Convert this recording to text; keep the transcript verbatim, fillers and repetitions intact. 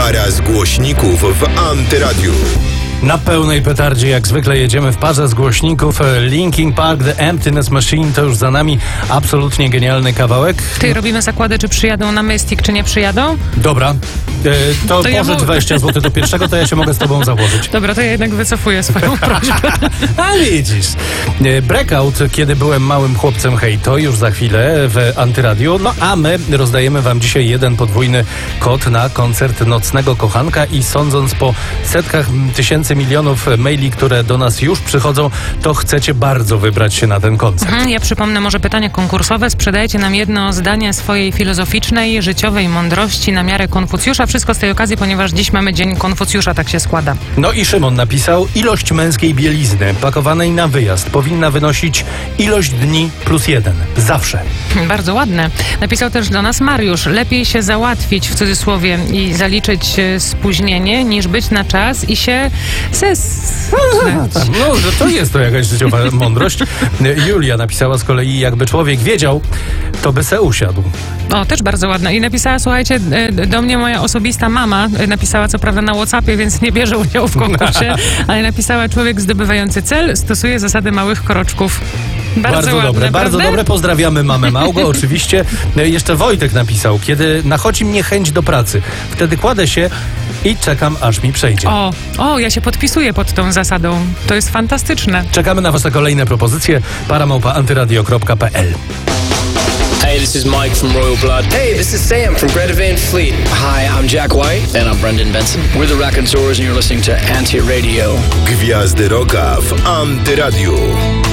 Para z głośników w Antyradiu. Na pełnej petardzie jak zwykle jedziemy w parze z głośników. Linkin Park, The Emptiness Machine to już za nami. Absolutnie genialny kawałek. Ty robimy zakłady, czy przyjadą na Mystic, czy nie przyjadą? Dobra. E, to To ja pożycz mu- dwadzieścia złotych do pierwszego, to ja się mogę z tobą założyć. Dobra, to ja jednak wycofuję swoją prośbę. A widzisz. E, Breakout, kiedy byłem małym chłopcem, hej, to już za chwilę w Antyradiu. No a my rozdajemy wam dzisiaj jeden podwójny kod na koncert Nocnego Kochanka i sądząc po setkach tysięcy milionów maili, które do nas już przychodzą, to chcecie bardzo wybrać się na ten koncert. Mhm, ja przypomnę może pytanie konkursowe. Sprzedajcie nam jedno zdanie swojej filozoficznej, życiowej mądrości na miarę Konfucjusza. Wszystko z tej okazji, ponieważ dziś mamy Dzień Konfucjusza, tak się składa. No i Szymon napisał, ilość męskiej bielizny pakowanej na wyjazd powinna wynosić ilość dni plus jeden. Zawsze. Bardzo ładne. Napisał też do nas Mariusz. Lepiej się załatwić w cudzysłowie i zaliczyć e, spóźnienie, niż być na czas i się zesnąć. No, że to jest to jakaś życiowa mądrość. Julia napisała z kolei, jakby człowiek wiedział, to by se usiadł. O, też bardzo ładne. I napisała, słuchajcie, e, do mnie moja osobista mama, e, napisała co prawda na WhatsAppie, więc nie bierze udziału w konkursie, ale napisała, człowiek zdobywający cel stosuje zasady małych kroczków. Bardzo, Bardzo ładne, dobre, bardzo prawda? dobre. Pozdrawiamy mamę Małgo, oczywiście. Jeszcze Wojtek napisał, kiedy nachodzi mnie chęć do pracy, wtedy kładę się i czekam, aż mi przejdzie. O, o, ja się podpisuję pod tą zasadą. To jest fantastyczne. Czekamy na wasze kolejne propozycje. para małpa antyradio kropka p l. Hey, this is Mike from Royal Blood. Hey, this is Sam from Greta Van Fleet. Hi, I'm Jack White. And I'm Brendan Benson. We're the Raconteurs and you're listening to Anti Radio. Gwiazdy Rocka w Antyradiu.